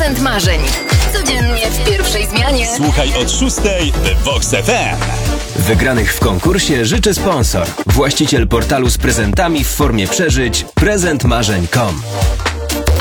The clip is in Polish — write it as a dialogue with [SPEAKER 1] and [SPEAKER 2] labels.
[SPEAKER 1] Prezent marzeń. Codziennie w pierwszej zmianie.
[SPEAKER 2] Słuchaj od 6 w Vox FM.
[SPEAKER 3] Wygranych w konkursie życzy sponsor. Właściciel portalu z prezentami w formie przeżyć prezentmarzeń.com.